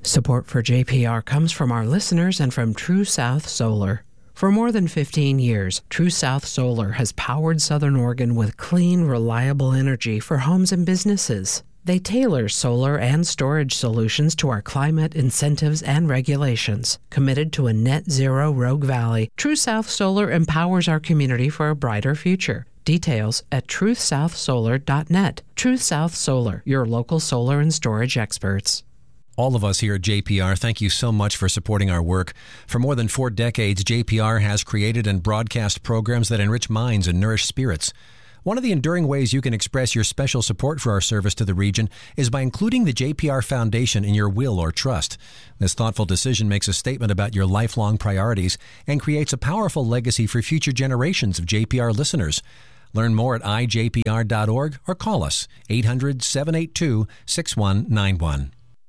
Support for JPR comes from our listeners and from True South Solar. For more than 15 years, True South Solar has powered Southern Oregon with clean, reliable energy for homes and businesses. They tailor solar and storage solutions to our climate, incentives, and regulations. Committed to a net zero Rogue Valley, True South Solar empowers our community for a brighter future. Details at truthsouthsolar.net. Truth South Solar, your local solar and storage experts. All of us here at JPR, thank you so much for supporting our work. For more than 4 decades, JPR has created and broadcast programs that enrich minds and nourish spirits. One of the enduring ways you can express your special support for our service to the region is by including the JPR Foundation in your will or trust. This thoughtful decision makes a statement about your lifelong priorities and creates a powerful legacy for future generations of JPR listeners. Learn more at ijpr.org or call us 800-782-6191.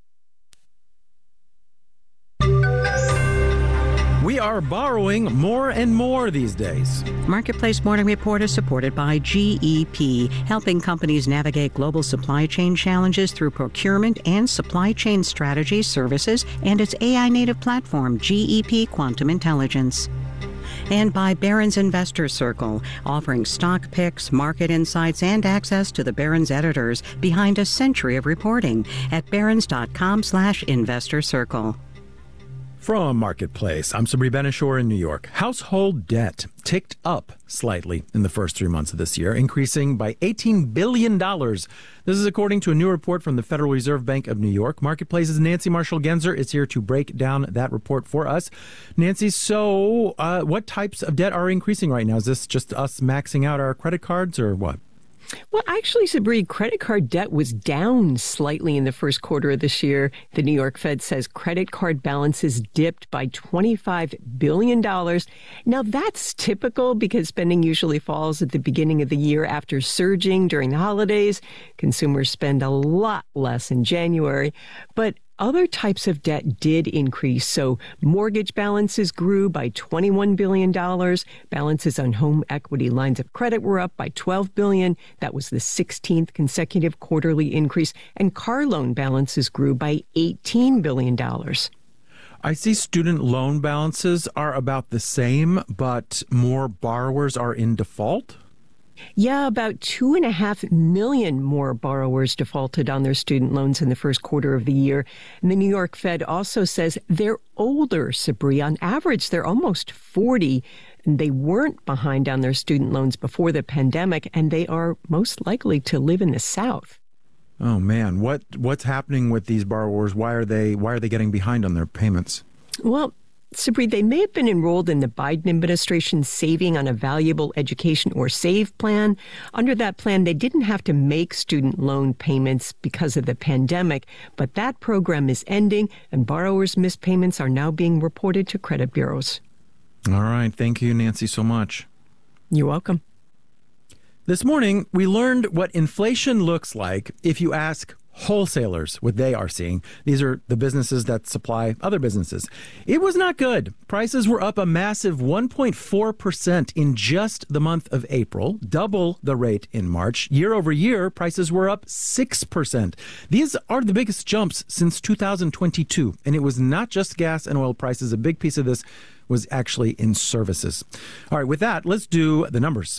We are borrowing more and more these days. Marketplace Morning Report is supported by GEP, helping companies navigate global supply chain challenges through procurement and supply chain strategy services and its AI-native platform, GEP Quantum Intelligence. And by Barron's Investor Circle, offering stock picks, market insights, and access to the Barron's editors behind a century of reporting at barrons.com/investor circle. From Marketplace, I'm Sabri Benishore in New York. Household debt ticked up slightly in the first 3 months of this year, increasing by $18 billion. This is according to a new report from the Federal Reserve Bank of New York. Marketplace's Nancy Marshall-Genzer is here to break down that report for us. Nancy, so what types of debt are increasing right now? Is this just us maxing out our credit cards or what? Well, actually, Sabri, credit card debt was down slightly in the first quarter of this year. The New York Fed says credit card balances dipped by $25 billion. Now, that's typical because spending usually falls at the beginning of the year after surging during the holidays. Consumers spend a lot less in January. But other types of debt did increase. So mortgage balances grew by $21 billion. Balances on home equity lines of credit were up by $12 billion. That was the 16th consecutive quarterly increase. And car loan balances grew by $18 billion. I see student loan balances are about the same, but more borrowers are in default. Yeah, about 2.5 million more borrowers defaulted on their student loans in the first quarter of the year. And the New York Fed also says they're older, Sabri. On average, they're almost 40. And they weren't behind on their student loans before the pandemic, and they are most likely to live in the South. Oh, man. What's happening with these borrowers? Why are they getting behind on their payments? Well, Sabri, they may have been enrolled in the Biden administration's Saving on a Valuable Education or SAVE plan. Under that plan, they didn't have to make student loan payments because of the pandemic, but that program is ending, and borrowers' missed payments are now being reported to credit bureaus. All right. Thank you, Nancy, so much. You're welcome. This morning, we learned what inflation looks like if you ask wholesalers what they are seeing. These are the businesses that supply other businesses. It was not good. Prices were up a massive 1.4% in just the month of April, double the rate in March. Year over year, prices were up 6%. These are the biggest jumps since 2022. And it was not just gas and oil prices. A big piece of this was actually in services. All right, with that, let's do the numbers.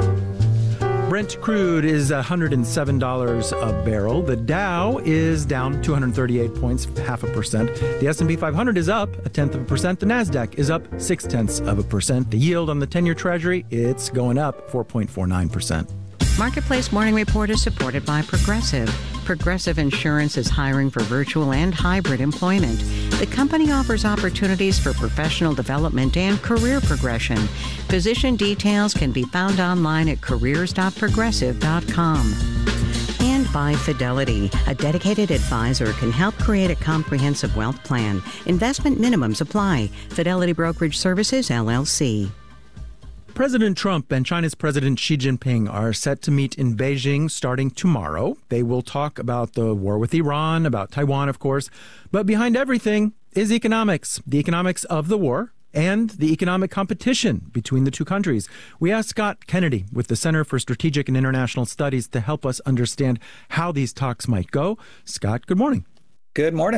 Brent crude is $107 a barrel. The Dow is down 238 points, 0.5%. The S&P 500 is up 0.1%. The Nasdaq is up 0.6%. The yield on the 10-year Treasury, it's going up 4.49%. Marketplace Morning Report is supported by Progressive. Progressive Insurance is hiring for virtual and hybrid employment. The company offers opportunities for professional development and career progression. Position details can be found online at careers.progressive.com. And by Fidelity, a dedicated advisor can help create a comprehensive wealth plan. Investment minimums apply. Fidelity Brokerage Services, LLC. President Trump and China's President Xi Jinping are set to meet in Beijing starting tomorrow. They will talk about the war with Iran, about Taiwan, of course. But behind everything is economics, the economics of the war and the economic competition between the two countries. We asked Scott Kennedy with the Center for Strategic and International Studies to help us understand how these talks might go. Scott, good morning. Good morning.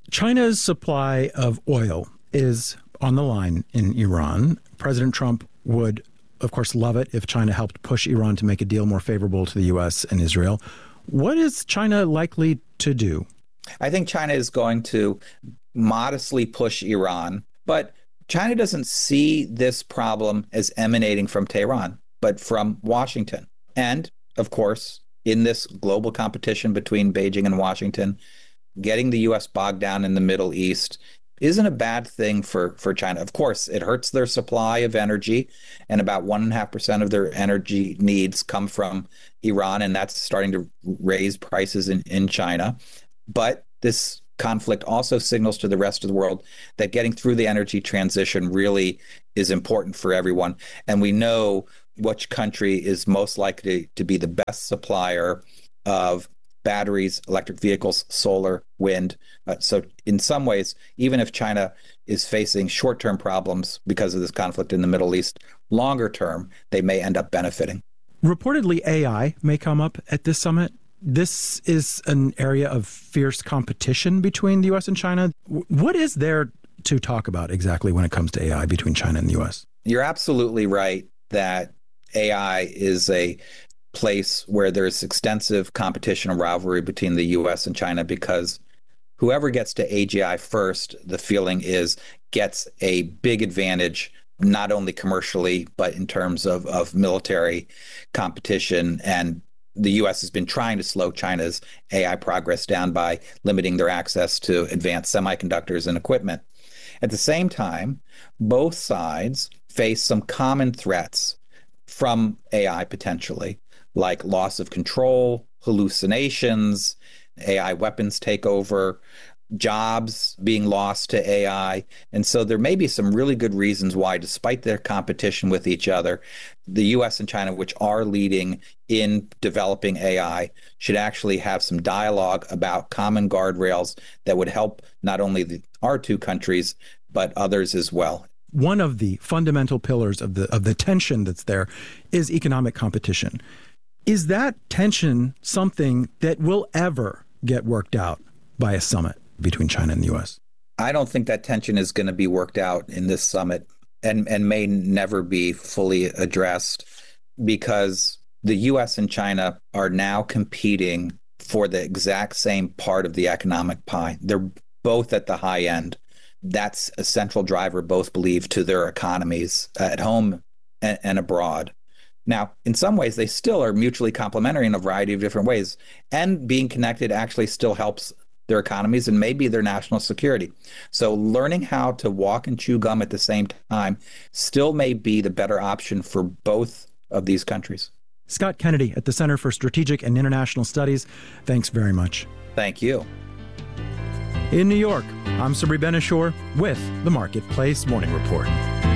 China's supply of oil is on the line in Iran. President Trump would, of course, love it if China helped push Iran to make a deal more favorable to the U.S. and Israel. What is China likely to do? I think China is going to modestly push Iran, but China doesn't see this problem as emanating from Tehran, but from Washington. And, of course, in this global competition between Beijing and Washington, getting the U.S. bogged down in the Middle East isn't a bad thing for China. Of course, it hurts their supply of energy, and about 1.5% of their energy needs come from Iran, and that's starting to raise prices in China. But this conflict also signals to the rest of the world that getting through the energy transition really is important for everyone. And we know which country is most likely to be the best supplier of batteries, electric vehicles, solar, wind. So in some ways, even if China is facing short-term problems because of this conflict in the Middle East, longer term, they may end up benefiting. Reportedly, AI may come up at this summit. This is an area of fierce competition between the U.S. and China. What is there to talk about exactly when it comes to AI between China and the U.S.? You're absolutely right that AI is a place where there's extensive competition and rivalry between the U.S. and China, because whoever gets to AGI first, the feeling is, gets a big advantage, not only commercially, but in terms of military competition. And the U.S. has been trying to slow China's AI progress down by limiting their access to advanced semiconductors and equipment. At the same time, both sides face some common threats from AI potentially, like loss of control, hallucinations, AI weapons takeover, jobs being lost to AI. And so there may be some really good reasons why, despite their competition with each other, the U.S. and China, which are leading in developing AI, should actually have some dialogue about common guardrails that would help not only our two countries, but others as well. One of the fundamental pillars of the tension that's there is economic competition. Is that tension something that will ever get worked out by a summit between China and the U.S.? I don't think that tension is going to be worked out in this summit, and may never be fully addressed, because the U.S. and China are now competing for the exact same part of the economic pie. They're both at the high end. That's a central driver, both believe, to their economies at home and abroad. Now, in some ways, they still are mutually complementary in a variety of different ways, and being connected actually still helps their economies and maybe their national security. So learning how to walk and chew gum at the same time still may be the better option for both of these countries. Scott Kennedy at the Center for Strategic and International Studies, thanks very much. Thank you. In New York, I'm Sabri Ben-Achour with the Marketplace Morning Report.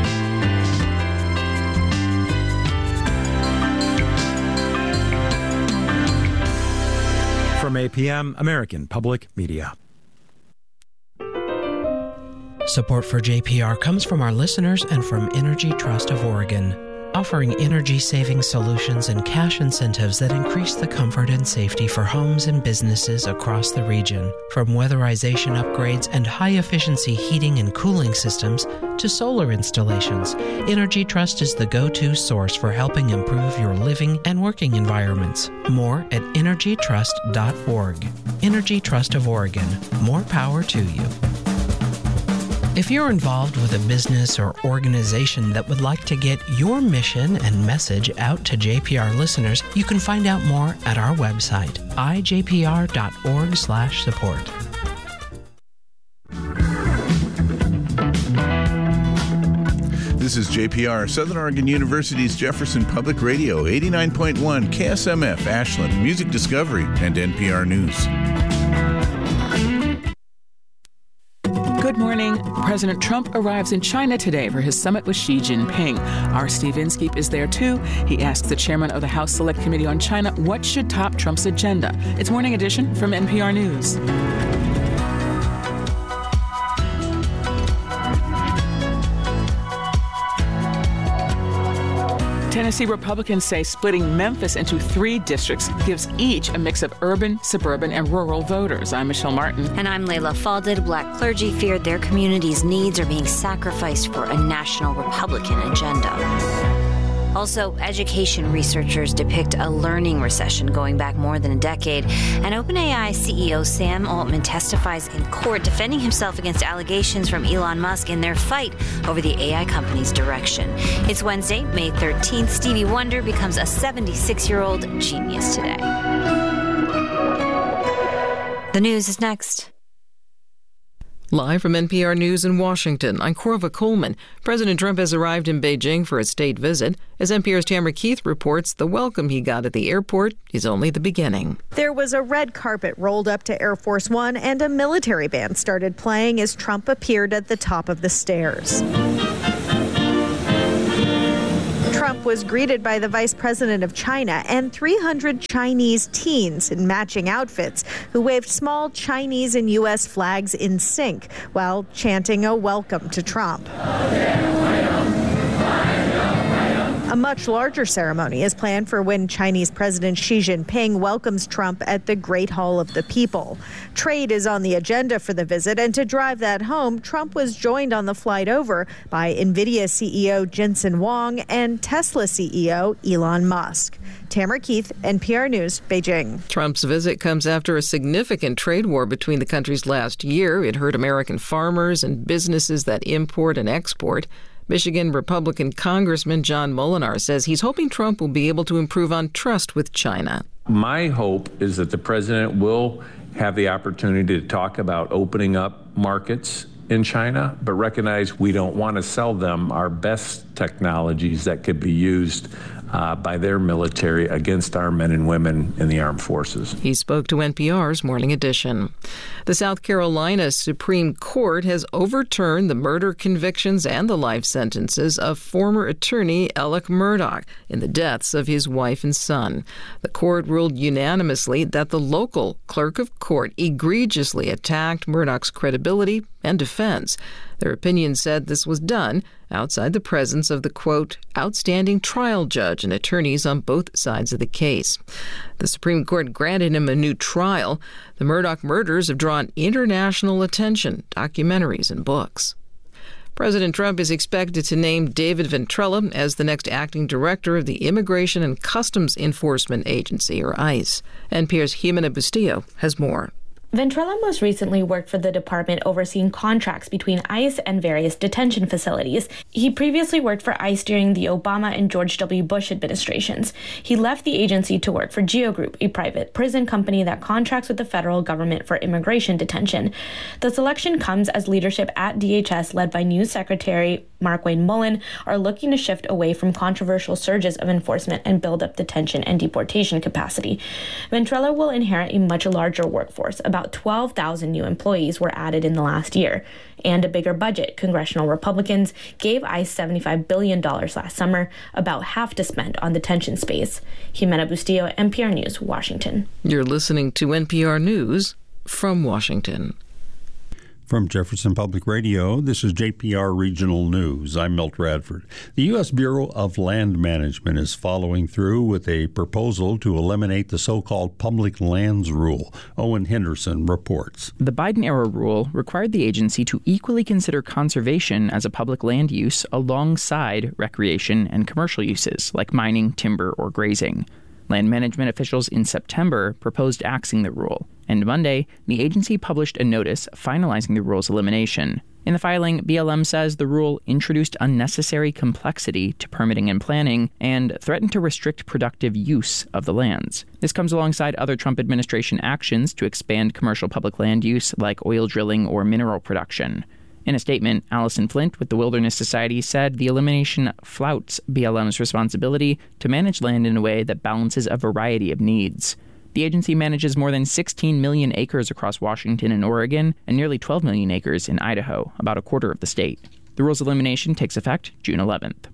From APM, American Public Media. Support for JPR comes from our listeners and from Energy Trust of Oregon, offering energy-saving solutions and cash incentives that increase the comfort and safety for homes and businesses across the region. From weatherization upgrades and high-efficiency heating and cooling systems to solar installations, Energy Trust is the go-to source for helping improve your living and working environments. More at energytrust.org. Energy Trust of Oregon. More power to you. If you're involved with a business or organization that would like to get your mission and message out to JPR listeners, you can find out more at our website, ijpr.org/support. This is JPR, Southern Oregon University's Jefferson Public Radio, 89.1 KSMF Ashland, Music Discovery, and NPR News. Good morning. President Trump arrives in China today for his summit with Xi Jinping. Our Steve Inskeep is there too. He asks the chairman of the House Select Committee on China what should top Trump's agenda. It's Morning Edition from NPR News. Tennessee Republicans say splitting Memphis into 3 districts gives each a mix of urban, suburban, and rural voters. I'm Michelle Martin. And I'm Layla Falded. Black clergy feared their community's needs are being sacrificed for a national Republican agenda. Also, education researchers depict a learning recession going back more than a decade. And OpenAI CEO Sam Altman testifies in court defending himself against allegations from Elon Musk in their fight over the AI company's direction. It's Wednesday, May 13th. Stevie Wonder becomes a 76-year-old genius today. The news is next. Live from NPR News in Washington, I'm Corva Coleman. President Trump has arrived in Beijing for a state visit. As NPR's Tamara Keith reports, the welcome he got at the airport is only the beginning. There was a red carpet rolled up to Air Force One, and a military band started playing as Trump appeared at the top of the stairs. Trump was greeted by the vice president of China and 300 Chinese teens in matching outfits who waved small Chinese and U.S. flags in sync while chanting a welcome to Trump. A much larger ceremony is planned for when Chinese President Xi Jinping welcomes Trump at the Great Hall of the People. Trade is on the agenda for the visit, and to drive that home, Trump was joined on the flight over by NVIDIA CEO Jensen Huang and Tesla CEO Elon Musk. Tamara Keith, NPR News, Beijing. Trump's visit comes after a significant trade war between the countries last year. It hurt American farmers and businesses that import and export. Michigan Republican Congressman John Molinar says he's hoping Trump will be able to improve on trust with China. My hope is that the president will have the opportunity to talk about opening up markets in China, but recognize we don't want to sell them our best technologies that could be used by their military against our men and women in the armed forces. He spoke to NPR's Morning Edition. The South Carolina Supreme Court has overturned the murder convictions and the life sentences of former attorney Alec Murdaugh in the deaths of his wife and son. The court ruled unanimously that the local clerk of court egregiously attacked Murdaugh's credibility and defense. Their opinion said this was done outside the presence of the, quote, outstanding trial judge and attorneys on both sides of the case. The Supreme Court granted him a new trial. The Murdaugh murders have drawn international attention, documentaries, and books. President Trump is expected to name David Ventrella as the next acting director of the Immigration and Customs Enforcement Agency, or ICE. NPR's Jimena Bustillo has more. Ventrella most recently worked for the department overseeing contracts between ICE and various detention facilities. He previously worked for ICE during the Obama and George W. Bush administrations. He left the agency to work for GEO Group, a private prison company that contracts with the federal government for immigration detention. The selection comes as leadership at DHS, led by new Secretary Markwayne Mullin, are looking to shift away from controversial surges of enforcement and build up detention and deportation capacity. Ventrella will inherit a much larger workforce. About 12,000 new employees were added in the last year, and a bigger budget. Congressional Republicans gave ICE $75 billion last summer, about half to spend on detention space. Jimena Bustillo, NPR News, Washington. You're listening to NPR News from Washington. From Jefferson Public Radio, this is JPR Regional News. I'm Milt Radford. The U.S. Bureau of Land Management is following through with a proposal to eliminate the so-called public lands rule. Owen Henderson reports. The Biden-era rule required the agency to equally consider conservation as a public land use alongside recreation and commercial uses like mining, timber, or grazing. Land management officials in September proposed axing the rule, and Monday, the agency published a notice finalizing the rule's elimination. In the filing, BLM says the rule introduced unnecessary complexity to permitting and planning and threatened to restrict productive use of the lands. This comes alongside other Trump administration actions to expand commercial public land use like oil drilling or mineral production. In a statement, Allison Flint with the Wilderness Society said the elimination flouts BLM's responsibility to manage land in a way that balances a variety of needs. The agency manages more than 16 million acres across Washington and Oregon and nearly 12 million acres in Idaho, about a quarter of the state. The rule's elimination takes effect June 11th.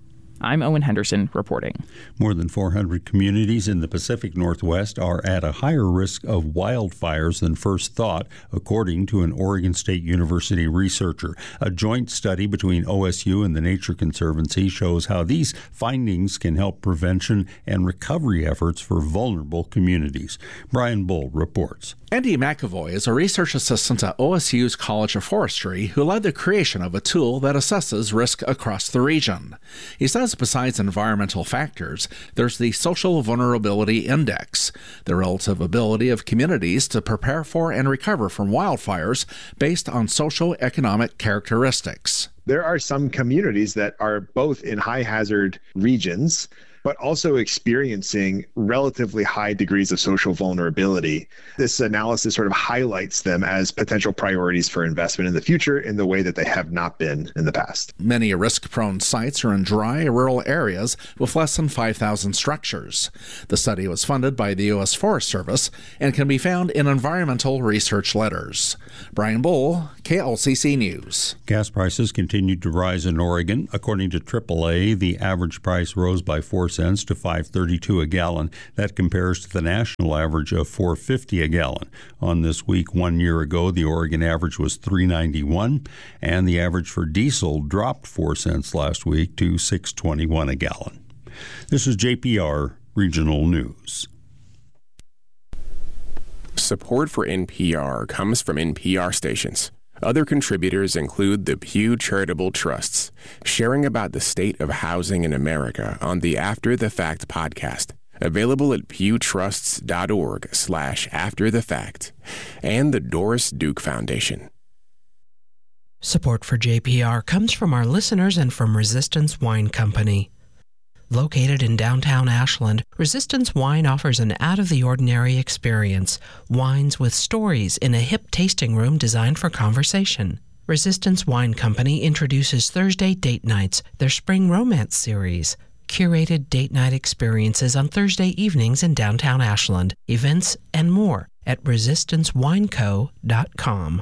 I'm Owen Henderson reporting. More than 400 communities in the Pacific Northwest are at a higher risk of wildfires than first thought, according to an Oregon State University researcher. A joint study between OSU and the Nature Conservancy shows how these findings can help prevention and recovery efforts for vulnerable communities. Brian Bull reports. Andy McAvoy is a research assistant at OSU's College of Forestry who led the creation of a tool that assesses risk across the region. He says besides environmental factors, there's the Social Vulnerability Index, the relative ability of communities to prepare for and recover from wildfires based on socio-economic characteristics. There are some communities that are both in high hazard regions, but also experiencing relatively high degrees of social vulnerability. This analysis sort of highlights them as potential priorities for investment in the future in the way that they have not been in the past. Many risk-prone sites are in dry, rural areas with less than 5,000 structures. The study was funded by the U.S. Forest Service and can be found in environmental research letters. Brian Bull, KLCC News. Gas prices continued to rise in Oregon. According to AAA, the average price rose by 4 cents to $5.32 a gallon. That compares to the national average of $4.50 a gallon. On this week 1 year ago, the Oregon average was $3.91, and the average for diesel dropped 4 cents last week to $6.21 a gallon. This is JPR Regional News. Support for NPR comes from NPR stations. Other contributors include the Pew Charitable Trusts, sharing about the state of housing in America on the After the Fact podcast, available at pewtrusts.org/afterthefact, and the Doris Duke Foundation. Support for JPR comes from our listeners and from Resistance Wine Company. Located in downtown Ashland, Resistance Wine offers an out-of-the-ordinary experience. Wines with stories in a hip tasting room designed for conversation. Resistance Wine Company introduces Thursday Date Nights, their spring romance series. Curated date night experiences on Thursday evenings in downtown Ashland. Events and more at resistancewineco.com.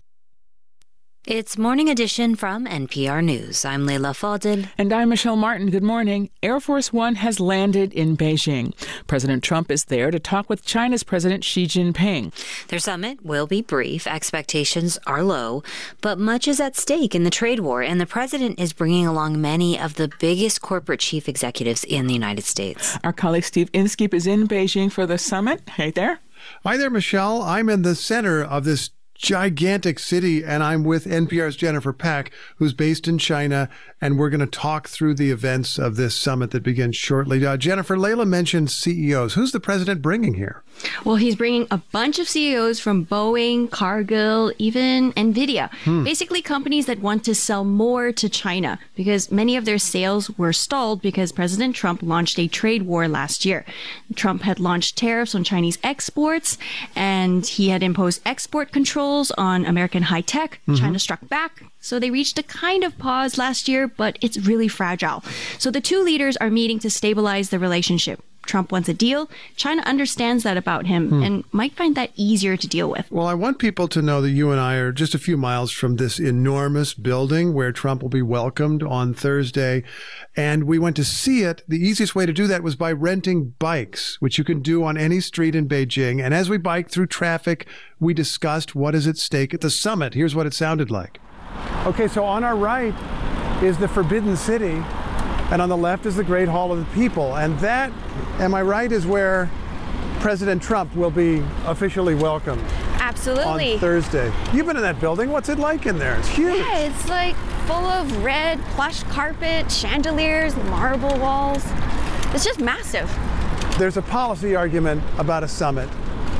It's Morning Edition from NPR News. I'm Leila Fadel. And I'm Michelle Martin. Good morning. Air Force One has landed in Beijing. President Trump is there to talk with China's President Xi Jinping. Their summit will be brief. Expectations are low, but much is at stake in the trade war, and the president is bringing along many of the biggest corporate chief executives in the United States. Our colleague Steve Inskeep is in Beijing for the summit. Hey there. Hi there, Michelle. I'm in the center of this gigantic city, and I'm with NPR's Jennifer Pack, who's based in China, and we're going to talk through the events of this summit that begins shortly. Jennifer, Leila mentioned CEOs. Who's the president bringing here? Well, he's bringing a bunch of CEOs from Boeing, Cargill, even NVIDIA. Basically companies that want to sell more to China because many of their sales were stalled because President Trump launched a trade war last year. Trump had launched tariffs on Chinese exports, and he had imposed export controls on American high tech. China struck back. So they reached a kind of pause last year, but it's really fragile. So the two leaders are meeting to stabilize the relationship. Trump wants a deal. China understands that about him and might find that easier to deal with. Well, I want people to know that you and I are just a few miles from this enormous building where Trump will be welcomed on Thursday. And we went to see it. The easiest way to do that was by renting bikes, which you can do on any street in Beijing. And as we biked through traffic, we discussed what is at stake at the summit. Here's what it sounded like. Okay, so on our right is the Forbidden City. And on the left is the Great Hall of the People. And that, am I right, is where President Trump will be officially welcomed. Absolutely. On Thursday. You've been in that building. What's it like in there? It's huge. Yeah, it's like full of red plush carpet, chandeliers, marble walls. It's just massive. There's a policy argument about a summit,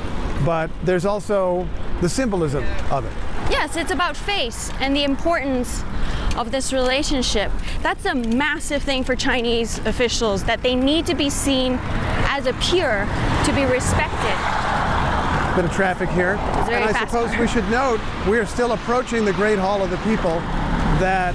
but there's also the symbolism of it. Yes, it's about face and the importance of this relationship. That's a massive thing for Chinese officials, that they need to be seen as a peer to be respected. Bit of traffic here. And I suppose we should note we are still approaching the Great Hall of the People, that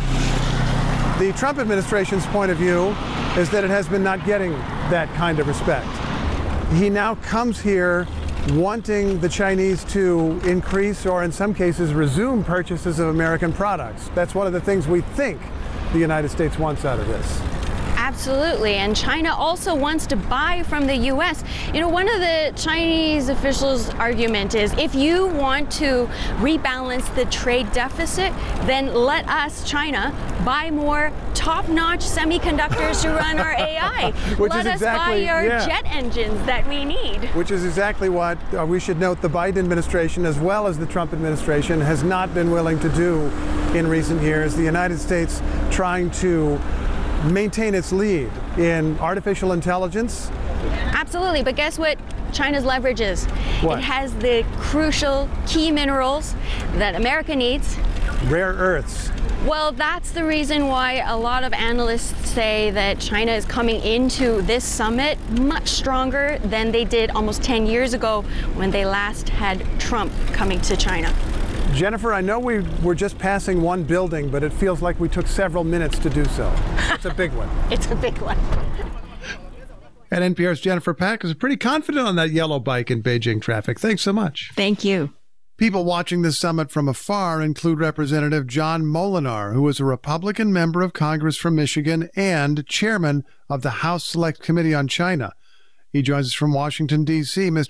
the Trump administration's point of view is that it has been not getting that kind of respect. He now comes here wanting the Chinese to increase, or in some cases resume, purchases of American products. That's one of the things we think the United States wants out of this. Absolutely. And China also wants to buy from the U.S. One of the Chinese officials' argument is if you want to rebalance the trade deficit, then let us, China, buy more top-notch semiconductors to run our AI. Let us buy our jet engines that we need. Which is exactly what we should note the Biden administration, as well as the Trump administration, has not been willing to do in recent years. The United States trying to maintain its lead in artificial intelligence. Absolutely, but guess what China's leverage is? What? It has the crucial key minerals that America needs. Rare earths. Well, that's the reason why a lot of analysts say that China is coming into this summit much stronger than they did almost 10 years ago when they last had Trump coming to China. Jennifer, I know we were just passing one building, but it feels like we took several minutes to do so. It's a big one. It's a big one. And NPR's Jennifer Pack is pretty confident on that yellow bike in Beijing traffic. Thanks so much. Thank you. People watching this summit from afar include Representative John Molinar, who is a Republican member of Congress from Michigan and chairman of the House Select Committee on China. He joins us from Washington, D.C. Mr.